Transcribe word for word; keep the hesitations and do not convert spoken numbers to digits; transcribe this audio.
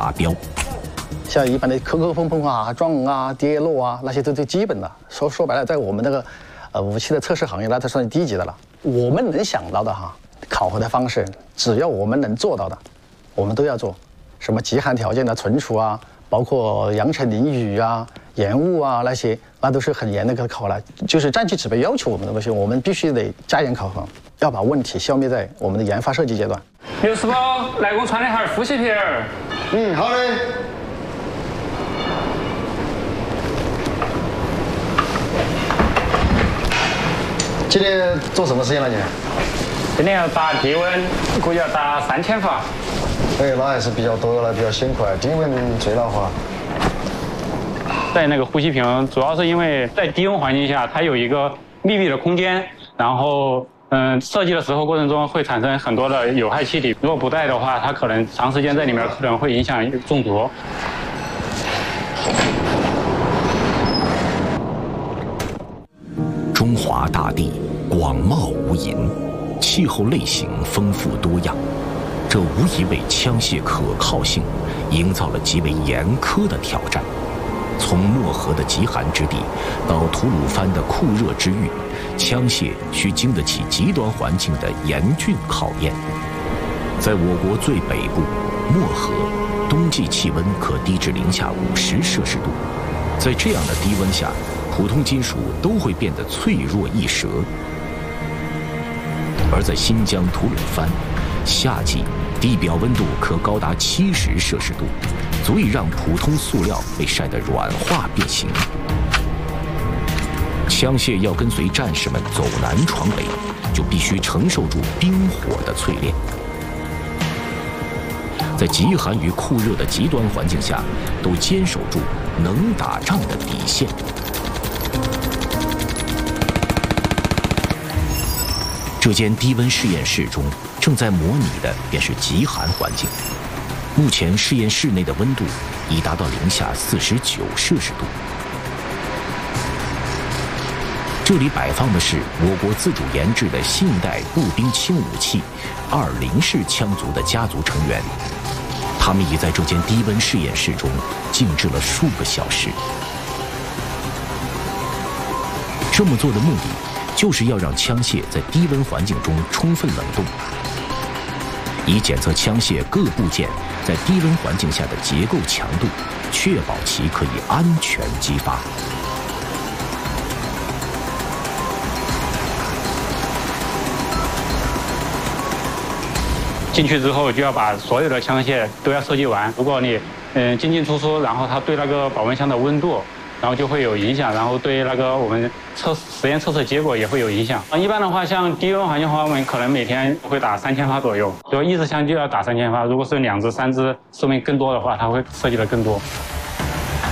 达标。 像一般的磕磕碰碰啊、撞啊、跌落啊，那些都都基本的。说说白了，在我们那个呃武器的测试行业，那都算低级的了。我们能想到的哈，考核的方式，只要我们能做到的，我们都要做。什么极寒条件的存储啊，包括扬尘淋雨啊、延误啊那些，那都是很严的考核了。就是战区指标要求我们的东西，我们必须得加严考核，要把问题消灭在我们的研发设计阶段。 刘师傅，来给我传一下呼吸瓶儿。 嗯，好嘞。今天做什么事情了你？ 今天要打低温，估计要打三千发。 哎，那还是比较多了，比较辛苦啊。低温最恼火。 在那个呼吸瓶，主要是因为在低温环境下，它有一个密闭的空间，然后嗯，设计的时候过程中会产生很多的有害气体。如果不带的话，它可能长时间在里面可能会影响中毒。 中华大地广袤无垠，气候类型丰富多样，这无疑为枪械可靠性营造了极为严苛的挑战。从漠河的极寒之地到吐鲁番的酷热之域，枪械需经得起极端环境的严峻考验。在我国最北部漠河，冬季气温可低至零下五十摄氏度，在这样的低温下，普通金属都会变得脆弱易折。而在新疆吐鲁番，夏季地表温度可高达七十摄氏度，足以让普通塑料被晒得软化变形。枪械要跟随战士们走南闯北，就必须承受住冰火的淬炼。在极寒与酷热的极端环境下，都坚守住能打仗的底线。这间低温试验室中正在模拟的便是极寒环境。目前实验室内的温度已达到零下四十九摄氏度。这里摆放的是我国自主研制的新一代步兵轻武器二零式枪族的家族成员，他们已在这间低温试验室中静置了数个小时。这么做的目的，就是要让枪械在低温环境中充分冷冻，以检测枪械各部件在低温环境下的结构强度，确保其可以安全激发。 进去之后就要把所有的枪械都要设计完。如果你嗯进进出出，然后它对那个保温箱的温度，然后就会有影响，然后对那个我们测实验测试结果也会有影响。一般的话，像低温环境的话，我们可能每天会打三千发左右，就一支枪就要打三千发。如果是两支、三支，说明更多的话，它会设计的更多。